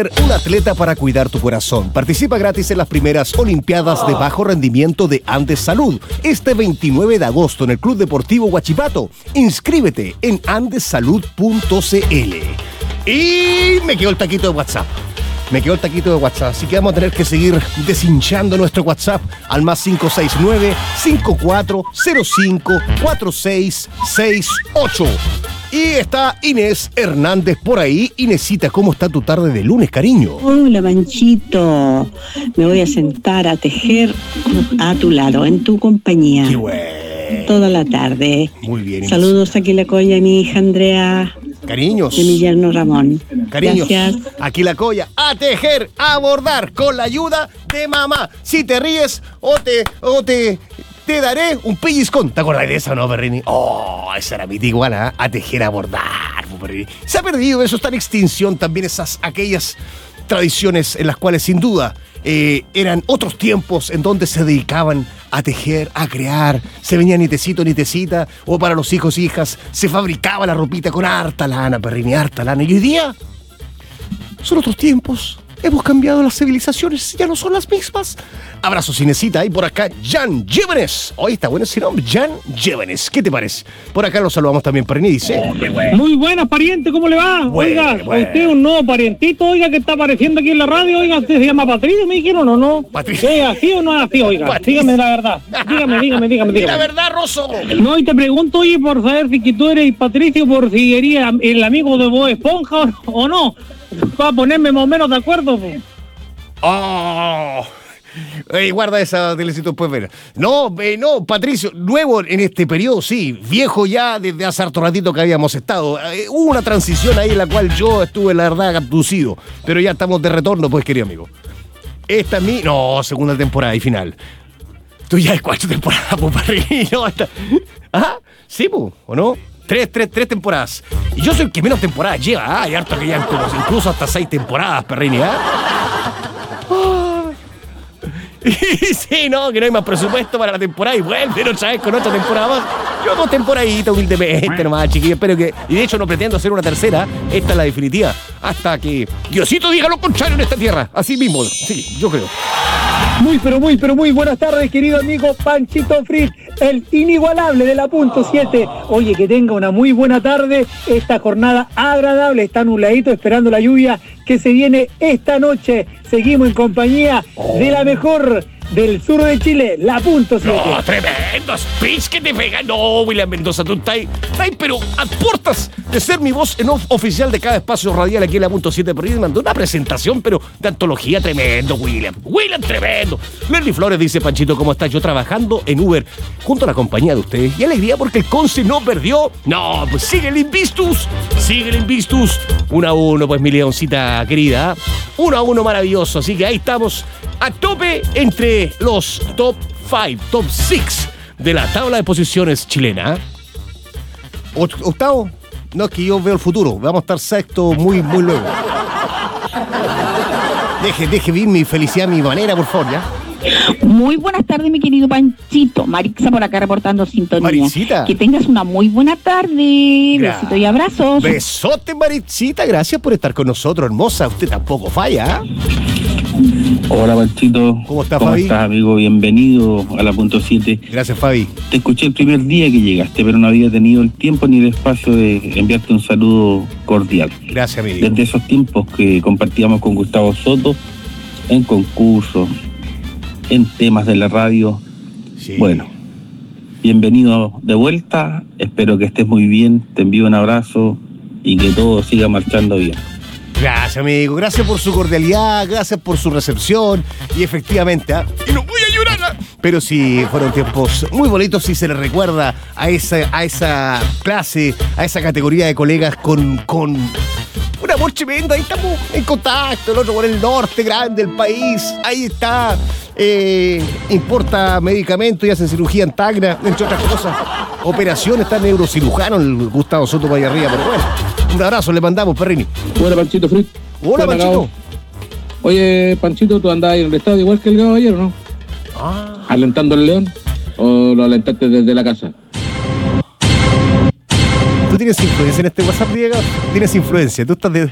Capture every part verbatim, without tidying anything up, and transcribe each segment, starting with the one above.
Un atleta para cuidar tu corazón. Participa gratis en las primeras Olimpiadas de Bajo Rendimiento de Andes Salud este veintinueve de agosto en el Club Deportivo Huachipato. Inscríbete en andes salud punto c l. Y me quedó el taquito de WhatsApp. Me quedó el taquito de WhatsApp, así que vamos a tener que seguir deshinchando nuestro WhatsApp al más cinco seis nueve, cinco cuatro cero cinco, cuatro seis seis ocho. Y está Inés Hernández por ahí. Inesita, ¿cómo está tu tarde de lunes, cariño? Hola, Panchito. Me voy a sentar a tejer a tu lado, en tu compañía. Qué bueno. Toda la tarde. Muy bien, Inés. Saludos aquí la colla a mi hija Andrea. Cariños. De mi yerno Ramón. Cariños. Gracias. Aquí la colla. A tejer, a bordar con la ayuda de mamá. Si te ríes o te... O te Te daré un pellizcón. ¿Te acordás de eso, no, Perrini? Oh, esa era mi iguana, ¿eh? A tejer, a bordar, Perrini. Se ha perdido eso, está en extinción también esas, aquellas tradiciones en las cuales sin duda eh, eran otros tiempos en donde se dedicaban a tejer, a crear. Se venía nitecito, nitecita, o para los hijos e hijas se fabricaba la ropita con harta lana, Perrini, harta lana. Y hoy día son otros tiempos. Hemos cambiado las civilizaciones, ya no son las mismas. Abrazos, Inesita. Y por acá, Jan Llévenes. Hoy está bueno ese nombre, Jan Llévenes. ¿Qué te parece? Por acá lo saludamos también, Perrini, dice. Oh, muy buenas, pariente, ¿cómo le va? Bueno, oiga, bueno. usted un nuevo parientito, oiga, que está apareciendo aquí en la radio. Oiga, ¿usted se llama Patricio? ¿Me dijeron o no? Patricio. ¿Es así o no es así, oiga? Patricio. Dígame la verdad. Dígame, dígame, dígame, dígame. La verdad, Rosso. No, y te pregunto, oye, por saber si que tú eres Patricio, por si eres el amigo de Bob Esponja o, o no. Para ponerme más o menos de acuerdo, pues. Oh, Ey, guarda esa telecito después ver. No, eh, no, Patricio, nuevo en este periodo, sí, viejo ya desde hace harto ratito que habíamos estado. Eh, hubo una transición ahí en la cual yo estuve, la verdad, abducido, pero ya estamos de retorno, pues, querido amigo. Esta es mi, no, segunda temporada y final. Tú ya es cuarta temporada, pues, Parrillo. ¿Ah? Sí, pues, ¿o no? Tres, tres, tres temporadas. Y yo soy el que menos temporadas lleva, ¿ah? Hay harto que ya incluso hasta seis temporadas, Perrini, ¿ah? Sí, no, que no hay más presupuesto para la temporada y vuelven otra vez con otra temporada más. Yo dos temporaditas humildemente nomás, chiquillos. Espero que... Y de hecho no pretendo hacer una tercera. Esta es la definitiva. Hasta que Diosito diga lo contrario en esta tierra. Así mismo. Sí, yo creo. Muy, pero muy, pero muy buenas tardes, querido amigo Panchito Fritz, el inigualable de la punto siete. Oye, que tenga una muy buena tarde, esta jornada agradable, está nubladito esperando la lluvia que se viene esta noche. Seguimos en compañía de la mejor del sur de Chile, la punto siete. No, tremendo speech que te pega. No, William Mendoza, tú estás, estás pero a puertas de ser mi voz en off oficial de cada espacio radial aquí en la punto siete. Pero me mandó una presentación, pero de antología, tremendo, William. William, tremendo. Lenny Flores dice, Panchito, ¿cómo estás? Yo trabajando en Uber junto a la compañía de ustedes. Y alegría porque el Conce no perdió. No, pues sigue el Invictus. Sigue el Invictus. Uno a uno, pues, mi leoncita querida. Uno a uno maravilloso. Así que ahí estamos a tope entre los top cinco, top seis de la tabla de posiciones chilena. Octavo, no es que yo veo el futuro. Vamos a estar sexto muy, muy luego. Deje, deje vivir mi felicidad, mi manera, por favor, ¿ya? Muy buenas tardes, mi querido Panchito. Marixa por acá reportando sintonía. Maritzita. Que tengas una muy buena tarde. Besitos y abrazos. Besote, Maritzita. Gracias por estar con nosotros, hermosa. Usted tampoco falla, ¿eh? Hola, Panchito. ¿Cómo estás, ¿Cómo Fabi? estás, amigo? Bienvenido a la punto siete. Gracias, Fabi. Te escuché el primer día que llegaste, pero no había tenido el tiempo ni el espacio de enviarte un saludo cordial. Gracias, amigo. Desde esos tiempos que compartíamos con Gustavo Soto en concursos, en temas de la radio. Sí. Bueno, bienvenido de vuelta. Espero que estés muy bien. Te envío un abrazo y que todo siga marchando bien. Gracias, amigo. Gracias por su cordialidad, gracias por su recepción. Y efectivamente, ¿eh? y no voy a llorar, ¿eh? Pero sí, fueron tiempos muy bonitos y se le recuerda a esa, a esa clase, a esa categoría de colegas con, con un amor tremendo. Ahí estamos en contacto, el otro con el norte grande del país. Ahí está. Eh, importa medicamentos y hacen cirugía en Tacna, entre otras cosas. Operaciones, está neurocirujano el Gustavo Soto para allá arriba, pero bueno. Un abrazo le mandamos, Perrini. Hola, Panchito Fritz. Hola, Buena, Panchito. Gabo. Oye, Panchito, ¿tú andabas ahí en el estadio igual que el Gabo ayer o no? Ah. ¿Alentando al León o lo alentaste desde la casa? ¿Tú tienes influencia en este WhatsApp, Diego? Tienes influencia, tú estás de...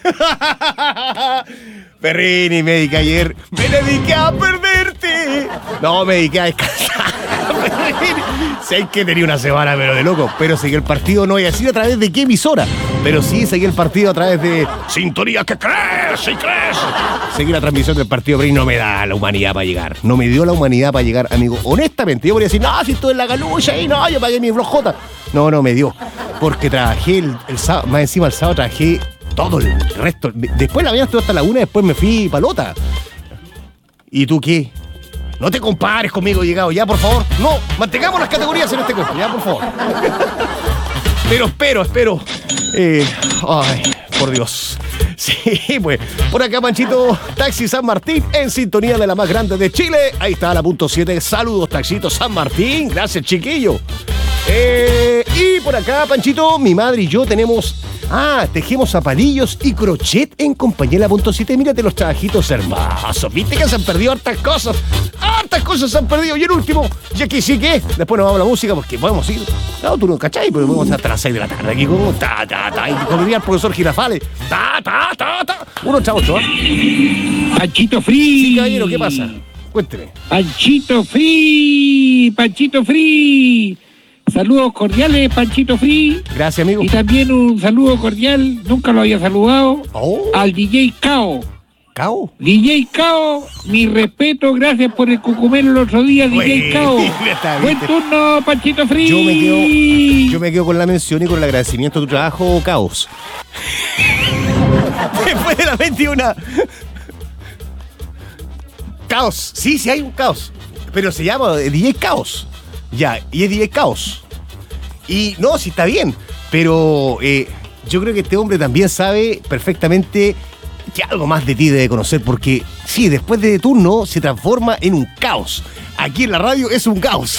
Perrini, me dediqué ayer, me dediqué a perderte. No, me dediqué a descansar. Sé que tenía una semana, pero de loco. Pero seguí el partido, no voy a decir a través de qué emisora, pero sí seguí el partido a través de Sintonía que crece y crece. Seguí la transmisión del partido, pero no me da la humanidad para llegar. No me dio la humanidad para llegar, amigo. Honestamente, yo podría decir, no, si estoy en la galucha y no, yo pagué mi flojota. No, no me dio. Porque trabajé el, el sábado, más encima el sábado trabajé todo el resto. Después la mañana estuve hasta la una, después me fui palota. ¿Y tú qué? No te compares conmigo, llegado, ya, por favor. No, mantengamos las categorías en este cuerpo, ya, por favor. Pero espero, espero. Eh, ay, por Dios. Sí, pues, por acá, Panchito, Taxi San Martín, en sintonía de la más grande de Chile. Ahí está la punto siete. Saludos, Taxito San Martín. Gracias, chiquillo. Eh, y por acá, Panchito, mi madre y yo tenemos... Ah, tejemos zapalillos y crochet en compañía de la punto siete. Mírate los trabajitos hermosos. Viste que se han perdido hartas cosas. Hartas cosas se han perdido. Y el último, ya que sí que. Después nos vamos a la música porque podemos ir. No, tú no cachai, pero podemos estar hasta las seis de la tarde aquí con ta, ta, ta. Y como diría el profesor Girafales. Ta, ta, ta, ta. Uno, chavo, ocho. Panchito Free. Sí, caballero, ¿qué pasa? Cuénteme. Panchito Free. Panchito Free. Saludos cordiales, Panchito Free. Gracias, amigo. Y también un saludo cordial, nunca lo había saludado, oh. al D J Cao. ¿Cao? D J Cao, mi respeto, gracias por el cucumelo el otro día, D J Cao. Buen turno, Panchito Free. Yo me quedo, yo me quedo con la mención y con el agradecimiento a tu trabajo, Caos. Después de la veintiuna. Caos, sí, sí hay un caos. Pero se llama D J Caos. Ya, y es D J Caos. Y no, sí está bien, pero eh, yo creo que este hombre también sabe perfectamente que algo más de ti debe conocer, porque sí, después de turno se transforma en un caos. Aquí en la radio es un caos.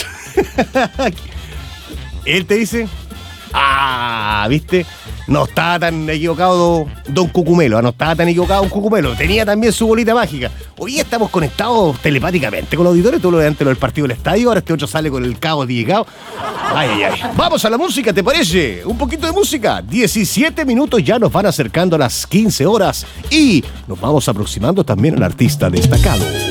Él te dice, ah, ¿viste? No estaba tan equivocado Don Cucumelo, no estaba tan equivocado Don Cucumelo, tenía también su bolita mágica. Hoy estamos conectados telepáticamente con los auditores, tú lo de antes lo del partido del estadio, ahora este otro sale con el caos D J Caos. Ay, ay, ay. Vamos a la música, ¿te parece? Un poquito de música. diecisiete minutos ya nos van acercando a las quince horas y nos vamos aproximando también al artista destacado.